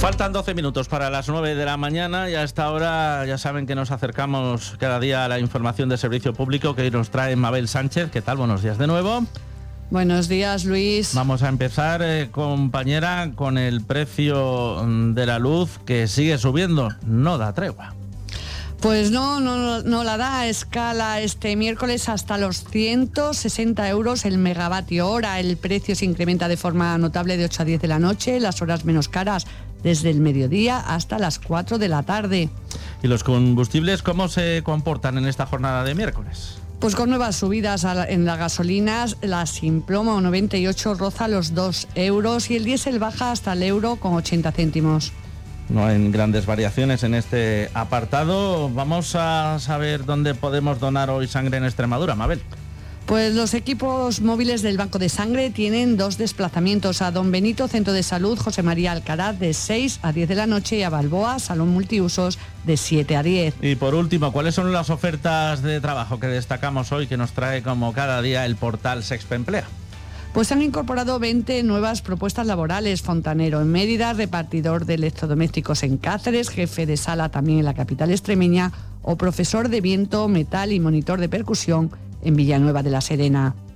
Faltan 12 minutos para las 9 de la mañana y a esta hora ya saben que nos acercamos cada día a la información de servicio público que hoy nos trae Mabel Sánchez. ¿Qué tal? Buenos días de nuevo. Buenos días, Luis. Vamos a empezar, compañera, con el precio de la luz que sigue subiendo. No da tregua. Pues no la da a escala este miércoles hasta los 160 euros el megavatio hora. El precio se incrementa de forma notable de 8 a 10 de la noche, las horas menos caras desde el mediodía hasta las 4 de la tarde. ¿Y los combustibles cómo se comportan en esta jornada de miércoles? Pues con nuevas subidas en las gasolinas, la Simplomo 98 roza los 2 euros y el diésel baja hasta el euro con 80 céntimos. No hay grandes variaciones en este apartado. Vamos a saber dónde podemos donar hoy sangre en Extremadura, Mabel. Pues los equipos móviles del Banco de Sangre tienen 2 desplazamientos: a Don Benito, Centro de Salud José María Alcaraz, de 6 a 10 de la noche, y a Balboa, Salón Multiusos, de 7 a 10. Y por último, ¿cuáles son las ofertas de trabajo que destacamos hoy, que nos trae como cada día el portal Sexpe Emplea? Pues se han incorporado 20 nuevas propuestas laborales: fontanero en Mérida, repartidor de electrodomésticos en Cáceres, jefe de sala también en la capital extremeña, o profesor de viento, metal y monitor de percusión en Villanueva de la Serena.